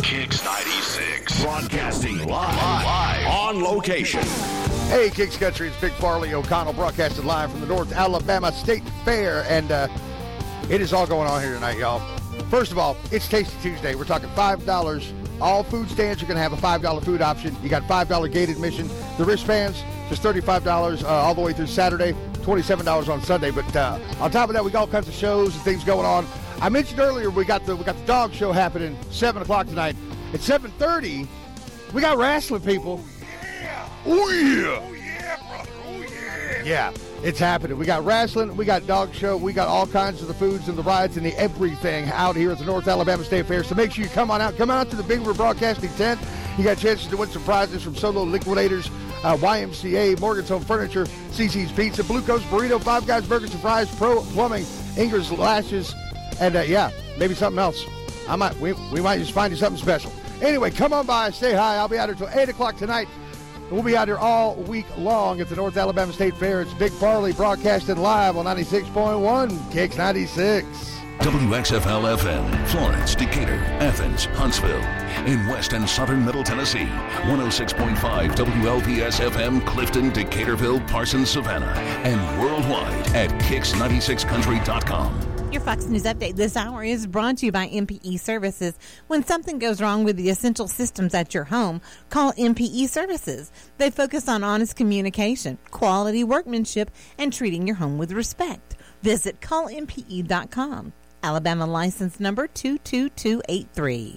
Kicks 96. Broadcasting live on location. Hey, Kicks Country, it's Big Farley O'Connell broadcasting live from the North Alabama State Fair, and it is all going on here tonight, y'all. First of all, it's Tasty Tuesday. We're talking $5. All food stands are going to have a $5 food option. You got $5 gate admission. The wristbands, just $35 all the way through Saturday, $27 on Sunday. But on top of that, we got all kinds of shows and things going on. I mentioned earlier we got the dog show happening 7 o'clock tonight. At 7:30, we got wrestling, people. Yeah. Oh, yeah. Oh, yeah, brother. Oh, yeah. Yeah, it's happening. We got wrestling, we got dog show, we got all kinds of the foods and the rides and the everything out here at the North Alabama State Fair. So make sure you come on out. Come out to the Big River Broadcasting tent. You got chances to win some prizes from Solo Liquidators, YMCA, Morgan's Home Furniture, CC's Pizza, Blue Coast Burrito, Five Guys Burgers and Fries, Pro Plumbing, Inger's Lashes, and yeah, maybe something else. We might just find you something special. Anyway, come on by, say hi. I'll be out here till 8 o'clock tonight. We'll be out here all week long at the North Alabama State Fair. It's Big Farley broadcasting live on 96.1 Kicks 96. WXFL FM, Florence, Decatur, Athens, Huntsville. In West and Southern Middle Tennessee, 106.5 WLPS FM, Clifton, Decaturville, Parsons, Savannah. And worldwide at Kicks96country.com. Your Fox News Update this hour is brought to you by MPE Services. When something goes wrong with the essential systems at your home, call MPE Services. They focus on honest communication, quality workmanship, and treating your home with respect. Visit callmpe.com. Alabama license number 22283.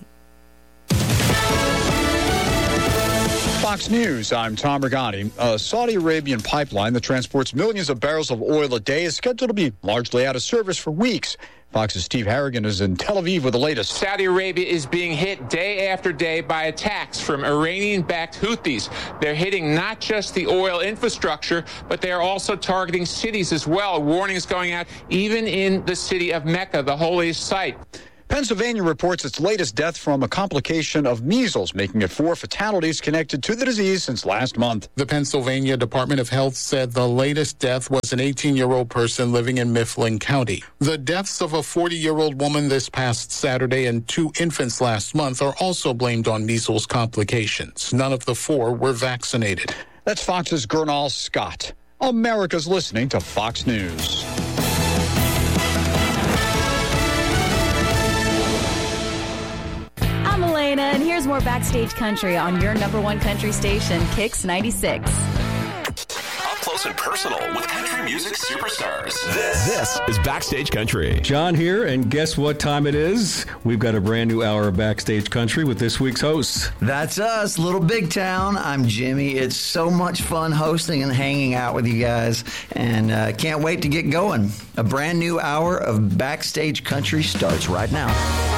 Fox News, I'm Tom Regani. A Saudi Arabian pipeline that transports millions of barrels of oil a day is scheduled to be largely out of service for weeks. Fox's Steve Harrigan is in Tel Aviv with the latest. Saudi Arabia is being hit day after day by attacks from Iranian-backed Houthis. They're hitting not just the oil infrastructure, but they are also targeting cities as well. Warnings going out even in the city of Mecca, the holiest site. Pennsylvania reports its latest death from a complication of measles, making it 4 fatalities connected to the disease since last month. The Pennsylvania Department of Health said the latest death was an 18-year-old person living in Mifflin County. The deaths of a 40-year-old woman this past Saturday and 2 infants last month are also blamed on measles complications. None of the 4 were vaccinated. That's Fox's Gernal Scott. America's listening to Fox News. I'm Elena, and here's more Backstage Country on your number one country station, Kicks 96. Up close and personal with country music superstars. This is Backstage Country. John here, and guess what time it is? We've got a brand new hour of Backstage Country with this week's hosts. That's us, Little Big Town. I'm Jimmy. It's so much fun hosting and hanging out with you guys, and can't wait to get going. A brand new hour of Backstage Country starts right now.